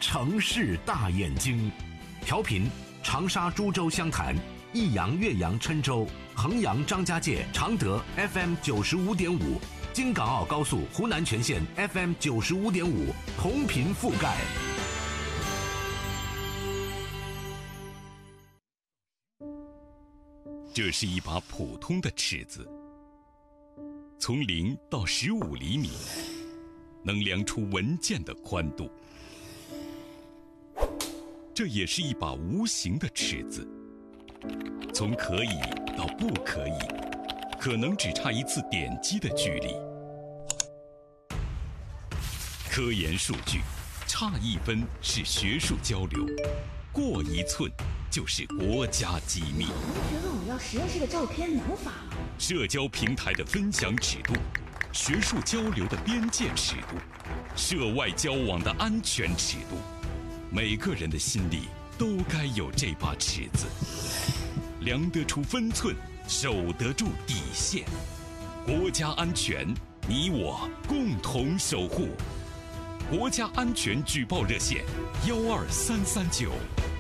城市大眼睛，调频长沙、株洲、湘潭、益阳、岳阳、郴州、衡阳、张家界、常德 FM 95.5，京港澳高速湖南全线 FM 95.5，同频覆盖。 这是一把普通的尺子，从0到15厘米，能量出文件的宽度。这也是一把无形的尺子，从可以到不可以，可能只差一次点击的距离。科研数据，差1分是学术交流，过1寸就是国家机密。 同学问我要实验室的照片，能发吗？ 社交平台的分享尺度，学术交流的边界尺度，涉外交往的安全尺度，每个人的心里都该有这把尺子，量得出分寸，守得住底线。国家安全，你我共同守护。国家安全举报热线12339。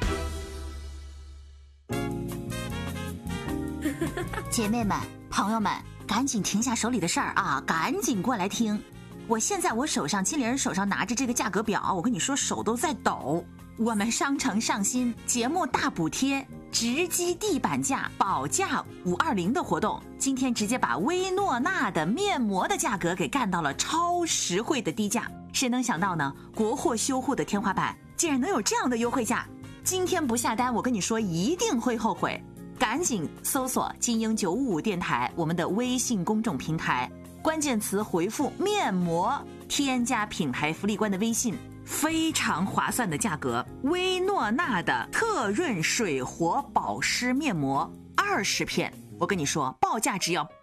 姐妹们、朋友们，赶紧停下手里的事儿啊，赶紧过来听！我现在手上，金玲手上拿着这个价格表，我跟你说手都在抖。我们商城上新节目大补贴，直击地板价，保价520的活动，今天直接把薇诺娜的面膜的价格给干到了超实惠的低价。谁能想到呢？国货修护的天花板竟然能有这样的优惠价！今天不下单，我跟你说一定会后悔。赶紧搜索金鹰955电台我们的微信公众平台，关键词回复面膜，添加品牌福利官的微信，非常划算的价格，薇诺娜的特润水活保湿面膜20片，我跟你说报价只要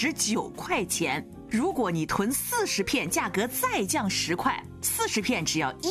89块钱，如果你囤40片，价格再降10块，40片只要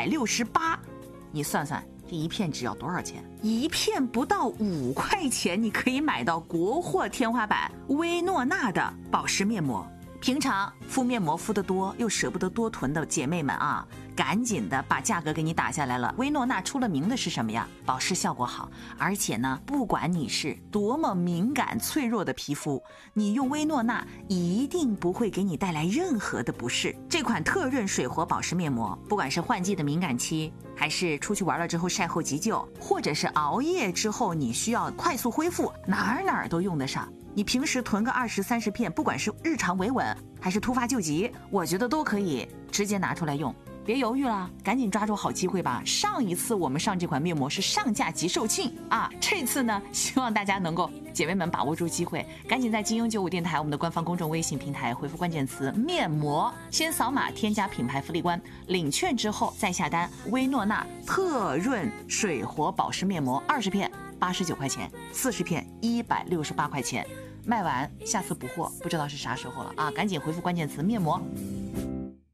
168，你算算这一片只要多少钱？一片不到5块钱，你可以买到国货天花板薇诺娜的保湿面膜。平常敷面膜敷得多又舍不得多囤的姐妹们啊，赶紧的把价格给你打下来了。薇诺娜出了名的是什么呀？保湿效果好，而且呢，不管你是多么敏感脆弱的皮肤，你用薇诺娜一定不会给你带来任何的不适。这款特润水活保湿面膜，不管是换季的敏感期，还是出去玩了之后晒后急救，或者是熬夜之后你需要快速恢复，哪儿都用得上。你平时囤个20、30片，不管是日常维稳还是突发救急，我觉得都可以直接拿出来用。别犹豫了，赶紧抓住好机会吧！上一次我们上这款面膜是上架即售罄啊，这次呢，希望大家能够姐妹们把握住机会，赶紧在金鹰95电台我们的官方公众微信平台回复关键词面膜，先扫码添加品牌福利官，领券之后再下单。薇诺娜特润水活保湿面膜20片89块钱，40片168块钱，卖完下次补货不知道是啥时候了啊！赶紧回复关键词面膜。